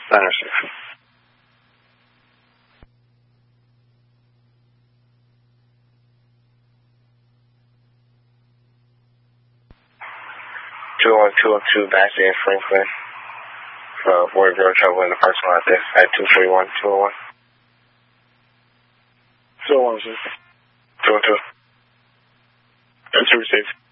Center 6. Two back in Franklin. Boy girl trouble in the parking lot there at 241, 201. 201, sir. 212. That's received.